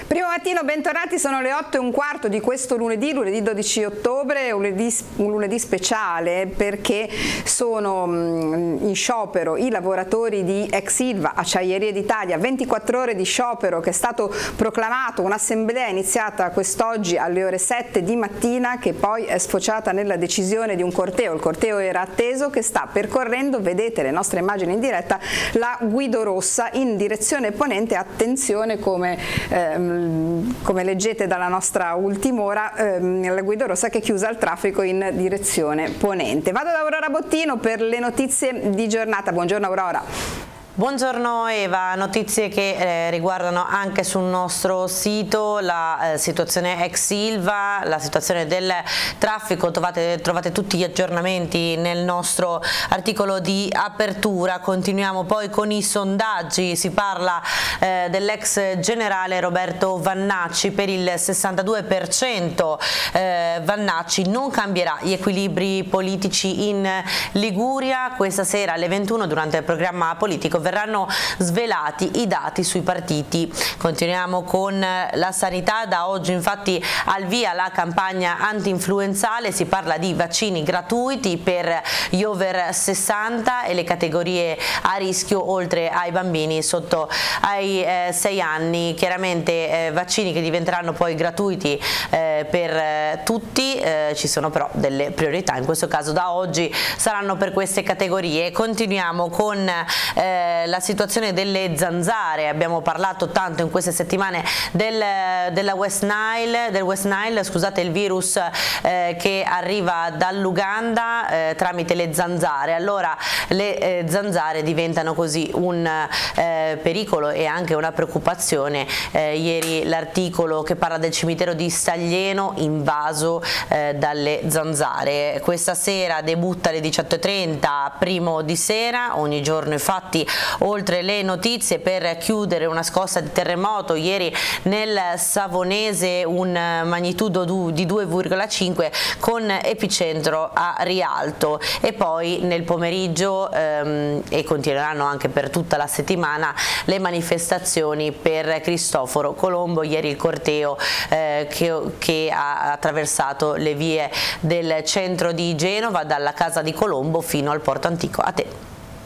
Primo mattino, bentornati, sono le 8:15 di questo lunedì 12 ottobre, un lunedì speciale perché sono in sciopero i lavoratori di ex Ilva, Acciaierie d'Italia, 24 ore di sciopero che è stato proclamato, un'assemblea iniziata quest'oggi alle ore 7 di mattina che poi è sfociata nella decisione di un corteo. Il corteo era atteso, che sta percorrendo, vedete le nostre immagini in diretta, la Guido Rossa in direzione ponente. Attenzione, come leggete dalla nostra ultima ora, la Guido Rossa che è chiusa al traffico in direzione ponente. Vado da Aurora Bottino per le notizie di giornata. Buongiorno Aurora. Buongiorno Eva, notizie che riguardano anche sul nostro sito la situazione ex Ilva, la situazione del traffico. Trovate tutti gli aggiornamenti nel nostro articolo di apertura. Continuiamo poi con i sondaggi, si parla dell'ex generale Roberto Vannacci. Per il 62% Vannacci non cambierà gli equilibri politici in Liguria. Questa sera alle 21 durante il programma politico verranno svelati i dati sui partiti. Continuiamo con la sanità. Da oggi infatti al via la campagna anti-influenzale, si parla di vaccini gratuiti per gli over 60 e le categorie a rischio oltre ai bambini sotto ai 6 anni. Chiaramente vaccini che diventeranno poi gratuiti per tutti, ci sono però delle priorità, in questo caso da oggi saranno per queste categorie. Continuiamo con la situazione delle zanzare. Abbiamo parlato tanto in queste settimane del West Nile, scusate, il virus che arriva dall'Uganda tramite le zanzare. Allora le zanzare diventano così un pericolo e anche una preoccupazione. Ieri l'articolo che parla del cimitero di Staglieno invaso dalle zanzare. Questa sera debutta alle 18:30 Primo di Sera. Ogni giorno infatti, oltre le notizie, per chiudere una scossa di terremoto ieri nel Savonese, un magnitudo di 2,5 con epicentro a Rialto. E poi nel pomeriggio e continueranno anche per tutta la settimana le manifestazioni per Cristoforo Colombo. Ieri il corteo che ha attraversato le vie del centro di Genova, dalla casa di Colombo fino al porto antico. A te.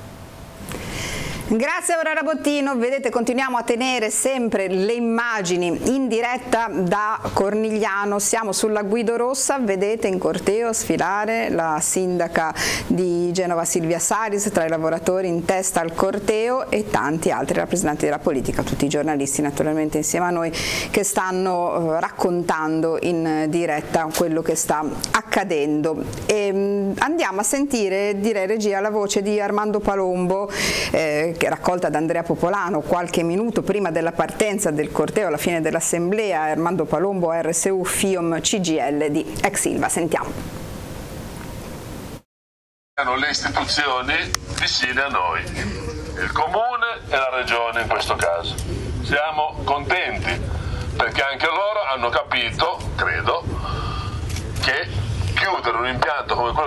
Grazie Aurora Bottino. Vedete, continuiamo a tenere sempre le immagini in diretta da Cornigliano. Siamo sulla Guido Rossa, vedete in corteo sfilare la sindaca di Genova Silvia Salis tra i lavoratori in testa al corteo e tanti altri rappresentanti della politica, tutti i giornalisti naturalmente insieme a noi, che stanno raccontando in diretta quello che sta accadendo. Andiamo a sentire, direi regia, la voce di Armando Palombo, che è raccolta da Andrea Popolano qualche minuto prima della partenza del corteo alla fine dell'assemblea. Armando Palombo, RSU, FIOM, CGL di ex Ilva. Sentiamo. Le istituzioni vicine a noi, il comune e la regione in questo caso. Siamo contenti perché anche loro hanno capito, credo, che chiudere un impianto come quello